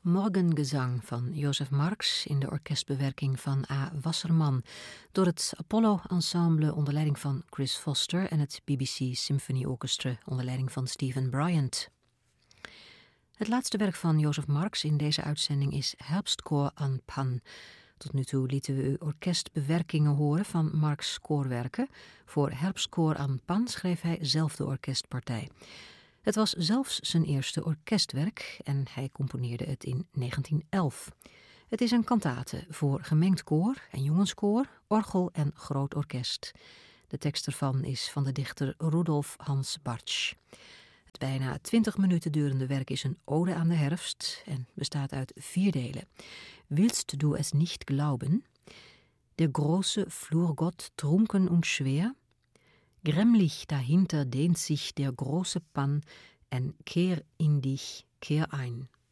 Morgengezang van Joseph Marx in de orkestbewerking van A. Wasserman door het Apollo Ensemble onder leiding van Chris Foster en het BBC Symphony Orchestra onder leiding van Stephen Bryant. Het laatste werk van Joseph Marx in deze uitzending is Herbstchor an Pan. Tot nu toe lieten we u orkestbewerkingen horen van Marx' koorwerken. Voor Herbstchor an Pan schreef hij zelf de orkestpartij. Het was zelfs zijn eerste orkestwerk en hij componeerde het in 1911. Het is een kantate voor gemengd koor en jongenskoor, orgel en groot orkest. De tekst ervan is van de dichter Rudolf Hans Bartsch. Het bijna 20 minuten durende werk is een ode aan de herfst en bestaat uit 4 delen. Willst du es nicht glauben? Der große Flurgott trunken und schwer? Grämlich dahinter dehnt sich der große Pan en kehr in dich, kehr ein.